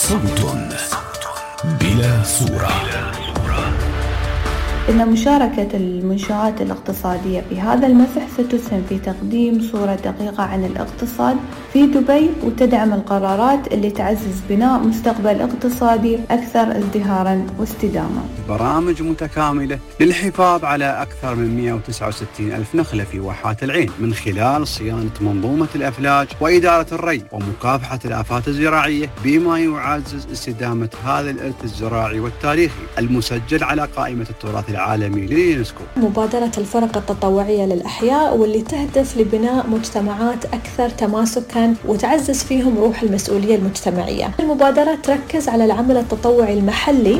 صوت بلا صورة. إن مشاركة المنشآت الاقتصادية في هذا المسح ستسهم في تقديم صورة دقيقة عن الاقتصاد في دبي، وتدعم القرارات اللي تعزز بناء مستقبل اقتصادي أكثر ازدهاراً واستدامة. برامج متكاملة للحفاظ على أكثر من 169 ألف نخلة في واحات العين من خلال صيانة منظومة الأفلاج وإدارة الري ومكافحة الآفات الزراعية، بما يعزز استدامة هذا الإرث الزراعي والتاريخي المسجل على قائمة التراث العالمي لليونسكو. مبادرة الفرق التطوعية للأحياء واللي تهدف لبناء مجتمعات أكثر تماسكاً وتعزز فيهم روح المسؤولية المجتمعية. المبادرة تركز على العمل التطوعي المحلي.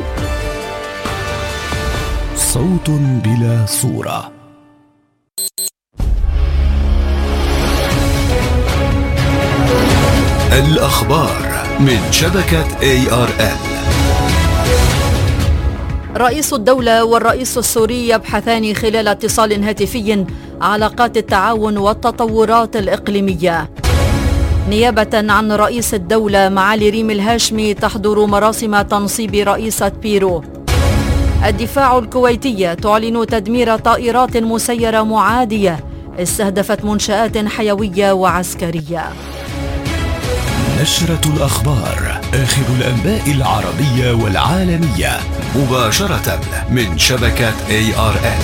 صوت بلا صورة. الأخبار من شبكة ARN. رئيس الدولة والرئيس السوري يبحثان خلال اتصال هاتفي علاقات التعاون والتطورات الإقليمية. نيابة عن رئيس الدولة معالي ريم الهاشمي تحضر مراسم تنصيب رئيسة بيرو. الدفاع الكويتية تعلن تدمير طائرات مسيرة معادية استهدفت منشآت حيوية وعسكرية. نشرة الأخبار، آخر الأنباء العربية والعالمية مباشرة من شبكة ARN.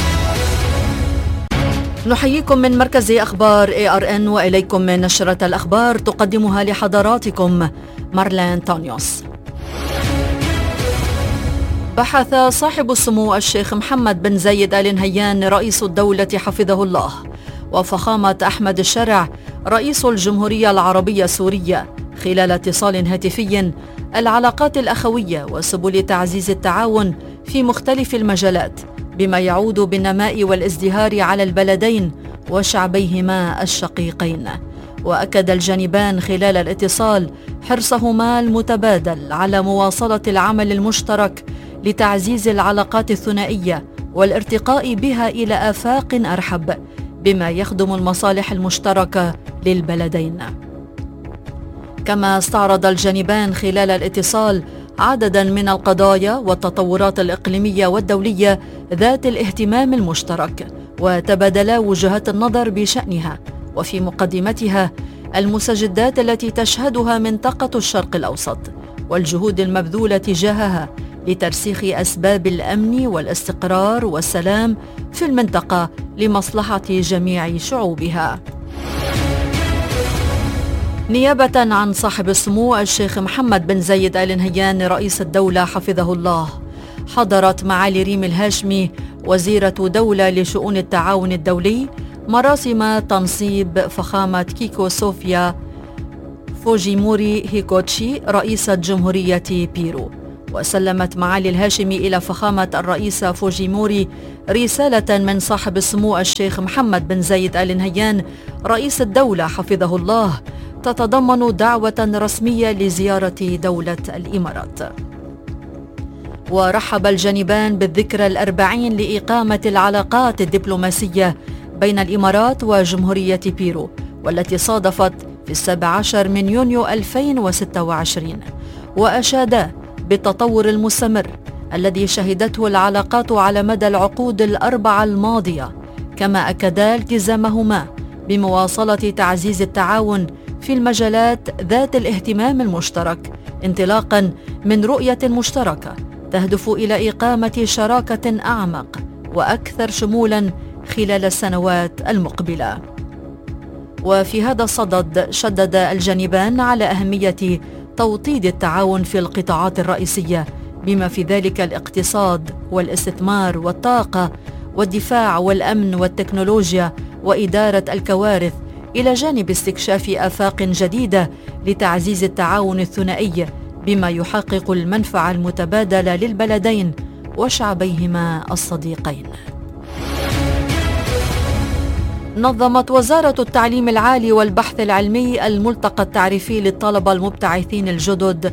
نحييكم من مركز أخبار ARN وإليكم من نشرة الأخبار تقدمها لحضراتكم مارلين تونيوس. بحث صاحب السمو الشيخ محمد بن زايد آل نهيان رئيس الدولة حفظه الله وفخامة أحمد الشرع رئيس الجمهورية العربية السورية خلال اتصال هاتفي العلاقات الأخوية وسبل تعزيز التعاون في مختلف المجالات، بما يعود بالنماء والازدهار على البلدين وشعبيهما الشقيقين. وأكد الجانبان خلال الاتصال حرصهما المتبادل على مواصلة العمل المشترك لتعزيز العلاقات الثنائية والارتقاء بها إلى آفاق أرحب، بما يخدم المصالح المشتركة للبلدين. كما استعرض الجانبان خلال الاتصال عددا من القضايا والتطورات الإقليمية والدولية ذات الاهتمام المشترك، وتبادلا وجهات النظر بشأنها، وفي مقدمتها المستجدات التي تشهدها منطقة الشرق الأوسط والجهود المبذولة تجاهها لترسيخ أسباب الأمن والاستقرار والسلام في المنطقة لمصلحة جميع شعوبها. نيابة عن صاحب السمو الشيخ محمد بن زايد آل نهيان رئيس الدولة حفظه الله، حضرت معالي ريم الهاشمي وزيرة دولة لشؤون التعاون الدولي مراسم تنصيب فخامة كيكو صوفيا فوجيموري هيكوتشي رئيسة جمهورية بيرو. وسلمت معالي الهاشمي إلى فخامة الرئيسة فوجيموري رسالة من صاحب السمو الشيخ محمد بن زايد آل نهيان رئيس الدولة حفظه الله تتضمن دعوة رسمية لزيارة دولة الإمارات. ورحب الجانبان بالذكرى الأربعين لإقامة العلاقات الدبلوماسية بين الإمارات وجمهورية بيرو، والتي صادفت في 17 من يونيو 2026، وأشادا بالتطور المستمر الذي شهدته العلاقات على مدى العقود الأربعة الماضية، كما أكدا التزامهما بمواصلة تعزيز التعاون في المجالات ذات الاهتمام المشترك، انطلاقا من رؤية مشتركة تهدف إلى إقامة شراكة أعمق وأكثر شمولا خلال السنوات المقبلة. وفي هذا الصدد شدد الجانبان على أهمية توطيد التعاون في القطاعات الرئيسية، بما في ذلك الاقتصاد والاستثمار والطاقة والدفاع والأمن والتكنولوجيا وإدارة الكوارث، إلى جانب استكشاف آفاق جديدة لتعزيز التعاون الثنائي بما يحقق المنفعة المتبادلة للبلدين وشعبيهما الصديقين. نظمت وزارة التعليم العالي والبحث العلمي الملتقى التعريفي للطلبة المبتعثين الجدد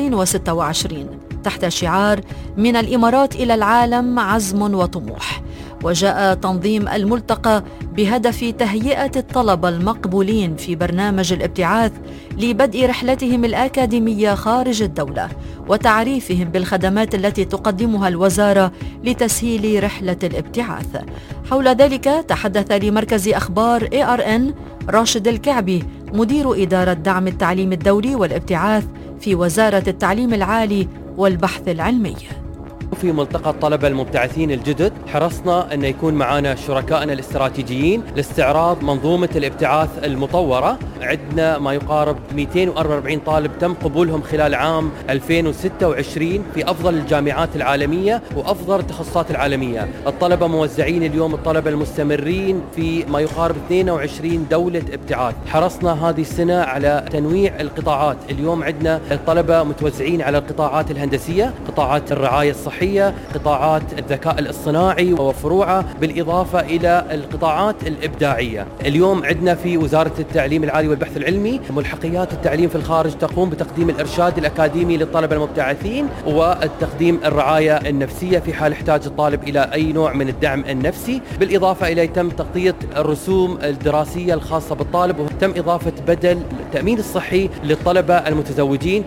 2026 تحت شعار من الإمارات إلى العالم عزم وطموح، وجاء تنظيم الملتقى بهدف تهيئة الطلبة المقبولين في برنامج الابتعاث لبدء رحلتهم الأكاديمية خارج الدولة وتعريفهم بالخدمات التي تقدمها الوزارة لتسهيل رحلة الابتعاث. حول ذلك تحدث لمركز أخبار ARN راشد الكعبي مدير إدارة دعم التعليم الدولي والابتعاث في وزارة التعليم العالي والبحث العلمي. في ملتقى الطلبة المبتعثين الجدد حرصنا أن يكون معنا شركائنا الاستراتيجيين لاستعراض منظومة الابتعاث المطورة. عندنا ما يقارب 244 طالب تم قبولهم خلال عام 2026 في أفضل الجامعات العالمية وأفضل التخصصات العالمية. الطلبة موزعين اليوم، الطلبة المستمرين في ما يقارب 22 دولة ابتعاث. حرصنا هذه السنة على تنويع القطاعات. اليوم عندنا الطلبة متوزعين على القطاعات الهندسية، قطاعات الرعاية الصحية، قطاعات الذكاء الاصطناعي وفروعه، بالإضافة إلى القطاعات الإبداعية. اليوم عندنا في وزارة التعليم العالي والبحث العلمي ملحقيات التعليم في الخارج تقوم بتقديم الإرشاد الأكاديمي للطلبة المبتعثين والتقديم الرعاية النفسية في حال احتاج الطالب إلى أي نوع من الدعم النفسي. بالإضافة إلى تم تغطية الرسوم الدراسية الخاصة بالطالب، وتم إضافة بدل التأمين الصحي للطلبة المتزوجين.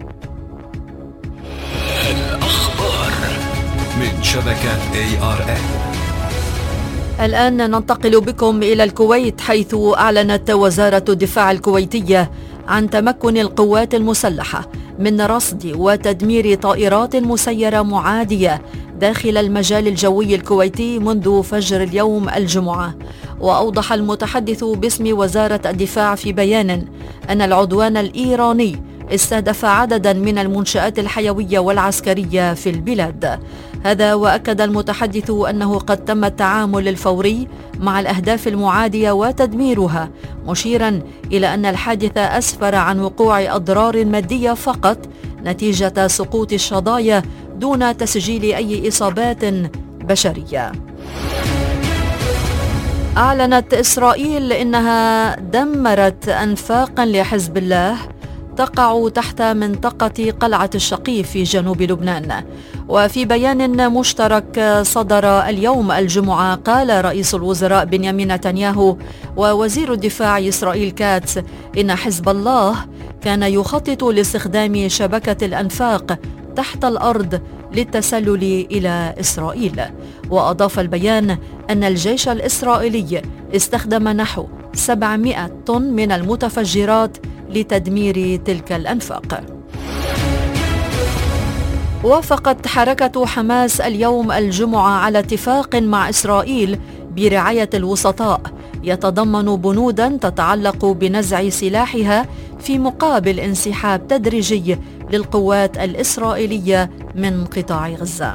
من شبكة ARN. الآن ننتقل بكم إلى الكويت، حيث أعلنت وزارة الدفاع الكويتية عن تمكن القوات المسلحة من رصد وتدمير طائرات مسيرة معادية داخل المجال الجوي الكويتي منذ فجر اليوم الجمعة. وأوضح المتحدث باسم وزارة الدفاع في بيان أن العدوان الإيراني استهدف عددا من المنشآت الحيوية والعسكرية في البلاد. هذا وأكد المتحدث أنه قد تم التعامل الفوري مع الأهداف المعادية وتدميرها، مشيرا إلى أن الحادث أسفر عن وقوع أضرار مادية فقط نتيجة سقوط الشظايا دون تسجيل أي إصابات بشرية. أعلنت إسرائيل إنها دمرت أنفاقا لحزب الله تقع تحت منطقة قلعة الشقيف في جنوب لبنان. وفي بيان مشترك صدر اليوم الجمعة قال رئيس الوزراء بنيامين نتنياهو ووزير الدفاع إسرائيل كاتس إن حزب الله كان يخطط لاستخدام شبكة الأنفاق تحت الأرض للتسلل إلى إسرائيل. وأضاف البيان أن الجيش الإسرائيلي استخدم نحو 700 طن من المتفجرات لتدمير تلك الأنفاق. وافقت حركة حماس اليوم الجمعة على اتفاق مع إسرائيل برعاية الوسطاء يتضمن بنودا تتعلق بنزع سلاحها في مقابل انسحاب تدريجي للقوات الإسرائيلية من قطاع غزة.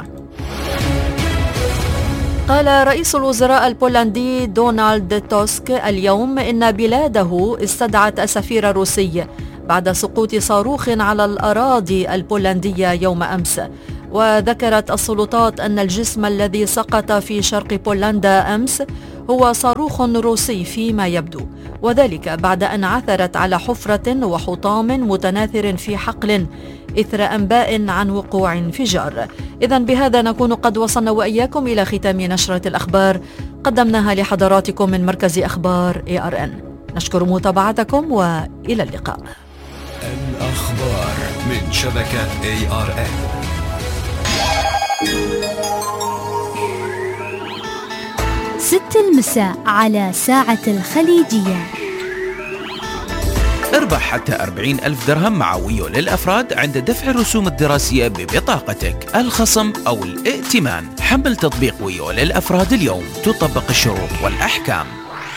قال رئيس الوزراء البولندي دونالد توسك اليوم إن بلاده استدعت السفير الروسي بعد سقوط صاروخ على الأراضي البولندية يوم أمس. وذكرت السلطات أن الجسم الذي سقط في شرق بولندا أمس هو صاروخ روسي فيما يبدو، وذلك بعد أن عثرت على حفرة وحطام متناثر في حقل إثر أنباء عن وقوع انفجار. إذن بهذا نكون قد وصلنا وإياكم إلى ختام نشرة الأخبار قدمناها لحضراتكم من مركز أخبار ARN. نشكر متابعتكم وإلى اللقاء. الأخبار من شبكة ARN. 6 المساء على ساعة الخليجية. اربح حتى 40,000 درهم معوي للأفراد عند دفع الرسوم الدراسية ببطاقتك. الخصم أو الائتمان. حمل تطبيق ويو للأفراد اليوم، تطبق الشروط والأحكام.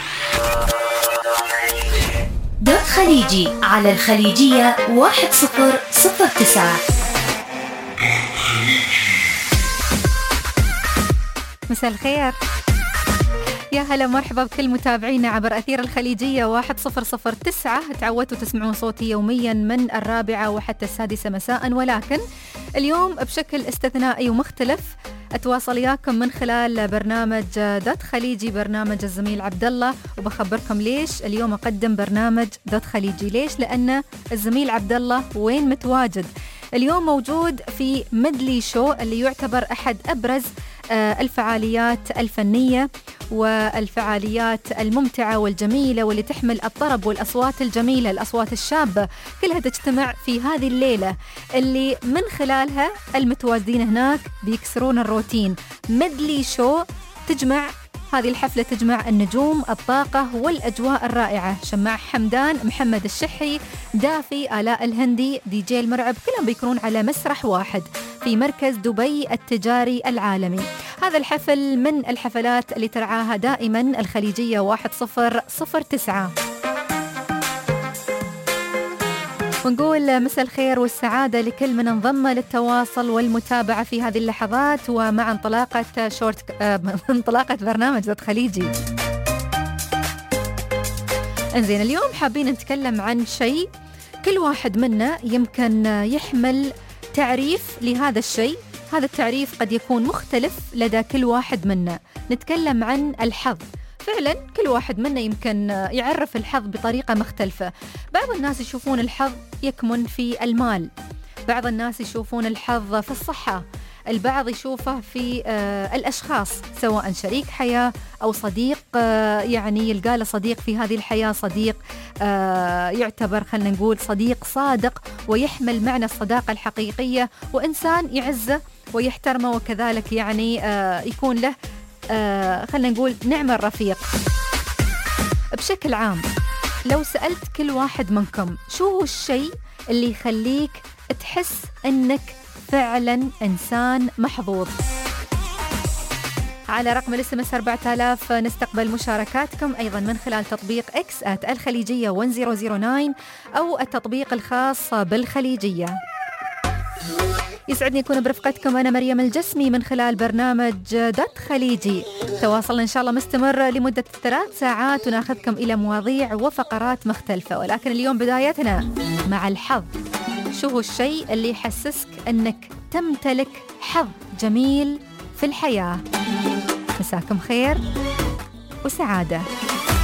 دوت خليجي على الخليجية 1009. مساء الخير، يا هلا مرحبا بكل متابعينا عبر أثير الخليجية 1009. تعودتوا تسمعون صوتي يوميا من 4 وحتى 6 مساء، ولكن اليوم بشكل استثنائي ومختلف أتواصل وياكم من خلال برنامج دوت خليجي، برنامج الزميل عبد الله. وبخبركم ليش اليوم أقدم برنامج دوت خليجي. ليش؟ لأن الزميل عبد الله وين متواجد؟ اليوم موجود في ميدلي شو اللي يعتبر أحد أبرز الفعاليات الفنية والفعاليات الممتعة والجميلة واللي تحمل الطرب والأصوات الجميلة، الأصوات الشابة، كلها تجتمع في هذه الليلة اللي من خلالها المتواجدين هناك بيكسرون الروتين. ميدلي شو تجمع هذه الحفلة، تجمع النجوم، الطاقة والأجواء الرائعة. شماع حمدان، محمد الشحي، دافي، آلاء الهندي، دي جي المرعب، كلهم بيكونون على مسرح واحد في مركز دبي التجاري العالمي. هذا الحفل من الحفلات اللي ترعاها دائما الخليجية 1009. ونقول مساء الخير والسعادة لكل من انضم للتواصل والمتابعة في هذه اللحظات ومع انطلاقة برنامج ضد خليجي. انزين، اليوم حابين نتكلم عن شيء كل واحد منا يمكن يحمل تعريف لهذا الشيء. هذا التعريف قد يكون مختلف لدى كل واحد منا. نتكلم عن الحظ. فعلا كل واحد منا يمكن يعرف الحظ بطريقة مختلفة. بعض الناس يشوفون الحظ يكمن في المال، بعض الناس يشوفون الحظ في الصحة، البعض يشوفه في الأشخاص، سواء شريك حياة أو صديق، يعني يلقى له صديق في هذه الحياة، صديق يعتبر خلنا نقول صديق صادق ويحمل معنى الصداقة الحقيقية، وإنسان يعزه ويحترمه، وكذلك يعني يكون له خلنا نقول نعم الرفيق. بشكل عام لو سألت كل واحد منكم شو هو الشيء اللي يخليك تحس أنك فعلا إنسان محظوظ، على رقم الاس 4000 نستقبل مشاركاتكم أيضا من خلال تطبيق إكس @الخليجية 1009 أو التطبيق الخاص بالخليجية. يسعدني أكون برفقتكم أنا مريم الجسمي من خلال برنامج ضد خليجي. تواصلنا إن شاء الله مستمر لمدة 3 ساعات وناخذكم إلى مواضيع وفقرات مختلفة، ولكن اليوم بدايتنا مع الحظ. شو هو الشيء اللي يحسسك أنك تمتلك حظ جميل في الحياة؟ مساكم خير وسعادة.